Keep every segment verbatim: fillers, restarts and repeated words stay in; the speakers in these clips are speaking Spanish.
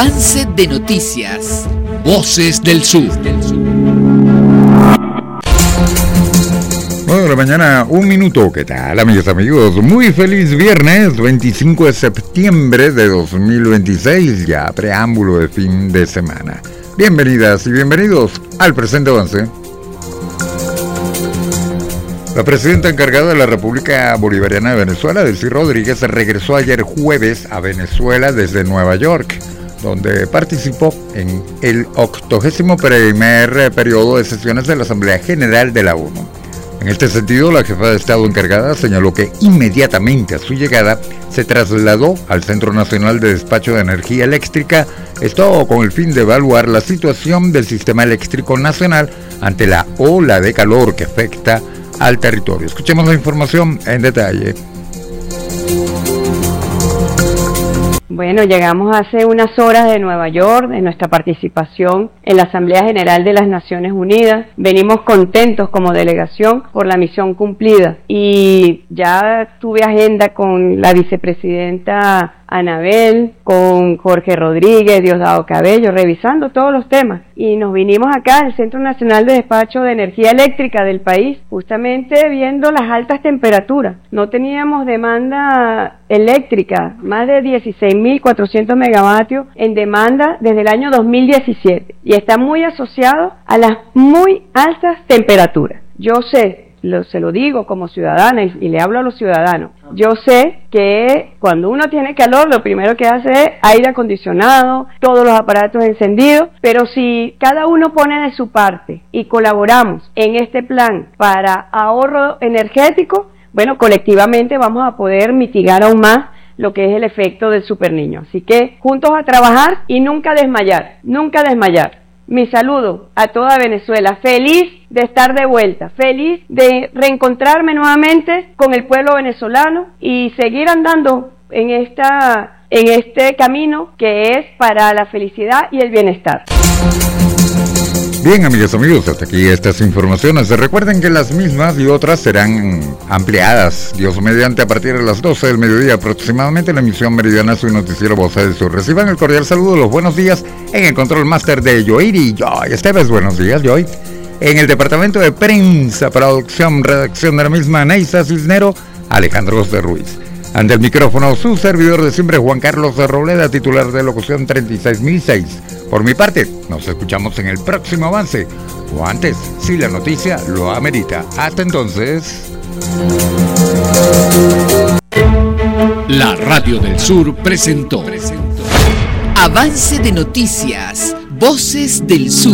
Avance de noticias. Voces del Sur. nueve de la mañana, un minuto. ¿Qué tal, amigos, amigos? Muy feliz viernes, veinticinco de septiembre de dos mil veintiséis, ya preámbulo de fin de semana. Bienvenidas y bienvenidos al presente avance. La presidenta encargada de la República Bolivariana de Venezuela, Delcy Rodríguez, regresó ayer jueves a Venezuela desde Nueva York, donde participó en el octogésimo primer periodo de sesiones de la Asamblea General de la ONU. En este sentido, la jefa de Estado encargada señaló que inmediatamente a su llegada se trasladó al Centro Nacional de Despacho de Energía Eléctrica, esto con el fin de evaluar la situación del sistema eléctrico nacional ante la ola de calor que afecta al territorio. Escuchemos la información en detalle. Bueno, llegamos hace unas horas de Nueva York, de nuestra participación en la Asamblea General de las Naciones Unidas. Venimos contentos como delegación por la misión cumplida y ya tuve agenda con la vicepresidenta Anabel, con Jorge Rodríguez, Diosdado Cabello, revisando todos los temas. Y nos vinimos acá al Centro Nacional de Despacho de Energía Eléctrica del país, justamente viendo las altas temperaturas. No teníamos demanda eléctrica, más de dieciséis mil cuatrocientos megavatios en demanda desde el año dos mil diecisiete. Y está muy asociado a las muy altas temperaturas. Yo sé, Lo, se lo digo como ciudadana y, y le hablo a los ciudadanos, yo sé que cuando uno tiene calor lo primero que hace es aire acondicionado, todos los aparatos encendidos, pero si cada uno pone de su parte y colaboramos en este plan para ahorro energético, bueno, colectivamente vamos a poder mitigar aún más lo que es el efecto del superniño. Así que juntos a trabajar y nunca desmayar, nunca desmayar. Mi saludo a toda Venezuela, feliz de estar de vuelta, feliz de reencontrarme nuevamente con el pueblo venezolano y seguir andando en esta, en este camino que es para la felicidad y el bienestar. Bien, amigas, amigos, hasta aquí estas informaciones. Recuerden que las mismas y otras serán ampliadas, Dios mediante, a partir de las doce del mediodía aproximadamente en la emisión meridiana, su noticiero Voces del Sur. Reciban el cordial saludo, los buenos días en el control máster de Yoiri Joy Esteves. Buenos días, Joy. En el departamento de prensa, producción, redacción de la misma, Neisa Cisnero, Alejandro José Ruiz. Ante el micrófono, su servidor de siempre, Juan Carlos de Robleda, titular de locución treinta y seis mil seis. Por mi parte, nos escuchamos en el próximo avance, o antes, si la noticia lo amerita. Hasta entonces. La Radio del Sur presentó, presentó Avance de noticias, Voces del Sur.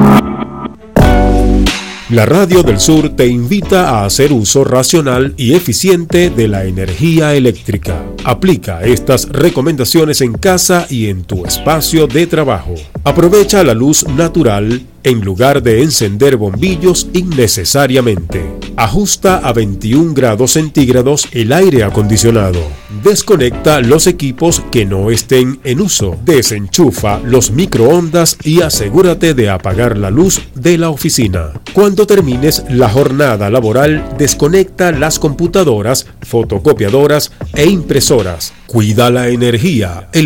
La Radio del Sur te invita a hacer uso racional y eficiente de la energía eléctrica. Aplica estas recomendaciones en casa y en tu espacio de trabajo. Aprovecha la luz natural en lugar de encender bombillos innecesariamente. Ajusta a veintiún grados centígrados el aire acondicionado. Desconecta los equipos que no estén en uso. Desenchufa los microondas y asegúrate de apagar la luz de la oficina. Cuando termines la jornada laboral, desconecta las computadoras, fotocopiadoras e impresoras. Cuida la energía.